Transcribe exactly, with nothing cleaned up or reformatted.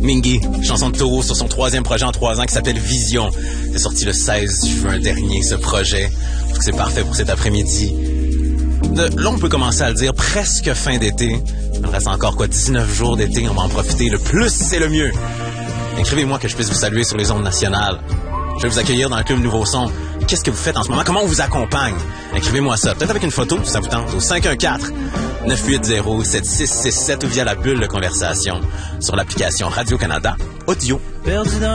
Mingy, chanson de Taureau sur son troisième projet en trois ans qui s'appelle Vision. C'est sorti le seize juin dernier, ce projet. Je trouve que c'est parfait pour cet après-midi. De, là, on peut commencer à le dire, presque fin d'été. Il me reste encore, quoi, dix-neuf jours d'été. On va en profiter. Le plus, c'est le mieux. Écrivez-moi que je puisse vous saluer sur les ondes nationales. Je vais vous accueillir dans le club Nouveau Son. Qu'est-ce que vous faites en ce moment? Comment on vous accompagne? Écrivez-moi ça. Peut-être avec une photo, si ça vous tente, au cinq un quatre, neuf huit zéro, sept six six sept ou via la bulle de conversation sur l'application Radio-Canada Audio. Perdu dans